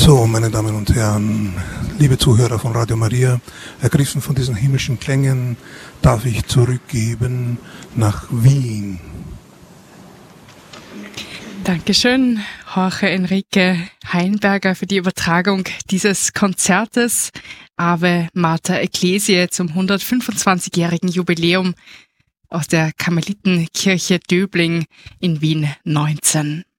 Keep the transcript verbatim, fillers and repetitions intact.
So, meine Damen und Herren, liebe Zuhörer von Radio Maria, ergriffen von diesen himmlischen Klängen darf ich zurückgeben nach Wien. Dankeschön, Jorge Enrique Heinberger, für die Übertragung dieses Konzertes Ave Mater Ecclesiae zum hundertfünfundzwanzigjährigen Jubiläum aus der Karmelitenkirche Döbling in Wien neunzehn.